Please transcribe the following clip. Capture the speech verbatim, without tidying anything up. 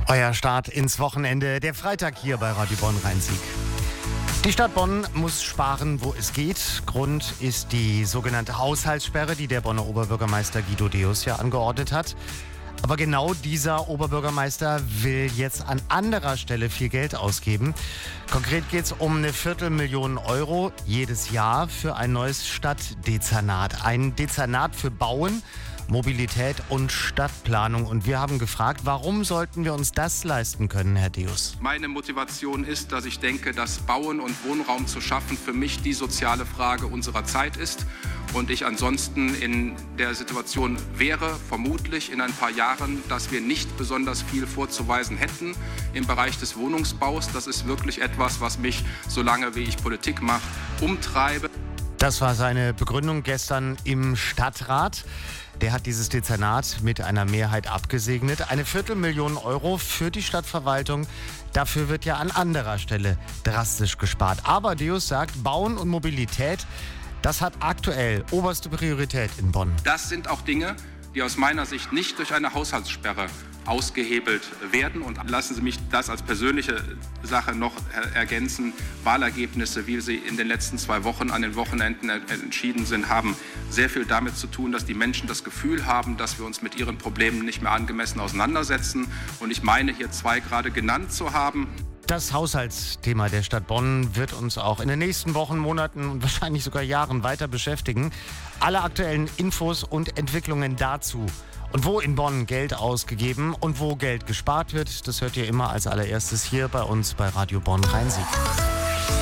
Euer Start ins Wochenende, der Freitag hier bei Radio Bonn Rhein-Sieg. Die Stadt Bonn muss sparen, wo es geht. Grund ist die sogenannte Haushaltssperre, die der Bonner Oberbürgermeister Guido Deus ja angeordnet hat. Aber genau dieser Oberbürgermeister will jetzt an anderer Stelle viel Geld ausgeben. Konkret geht es um eine Viertelmillion Euro jedes Jahr für ein neues Stadtdezernat. Ein Dezernat für Bauen, Mobilität und Stadtplanung. Und wir haben gefragt, warum sollten wir uns das leisten können, Herr Deus? Meine Motivation ist, dass ich denke, dass Bauen und Wohnraum zu schaffen für mich die soziale Frage unserer Zeit ist. Und ich ansonsten in der Situation wäre, vermutlich in ein paar Jahren, dass wir nicht besonders viel vorzuweisen hätten im Bereich des Wohnungsbaus. Das ist wirklich etwas, was mich, solange wie ich Politik mache, umtreibe. Das war seine Begründung gestern im Stadtrat. Der hat dieses Dezernat mit einer Mehrheit abgesegnet. Eine Viertelmillion Euro für die Stadtverwaltung. Dafür wird ja an anderer Stelle drastisch gespart. Aber Deus sagt, Bauen und Mobilität, das hat aktuell oberste Priorität in Bonn. Das sind auch Dinge, die aus meiner Sicht nicht durch eine Haushaltssperre ausgehebelt werden. Und lassen Sie mich das als persönliche Sache noch ergänzen. Wahlergebnisse, wie sie in den letzten zwei Wochen an den Wochenenden entschieden sind, haben sehr viel damit zu tun, dass die Menschen das Gefühl haben, dass wir uns mit ihren Problemen nicht mehr angemessen auseinandersetzen. Und ich meine, hier zwei gerade genannt zu haben. Das Haushaltsthema der Stadt Bonn wird uns auch in den nächsten Wochen, Monaten und wahrscheinlich sogar Jahren weiter beschäftigen. Alle aktuellen Infos und Entwicklungen dazu und wo in Bonn Geld ausgegeben und wo Geld gespart wird, das hört ihr immer als allererstes hier bei uns bei Radio Bonn Rhein-Sieg.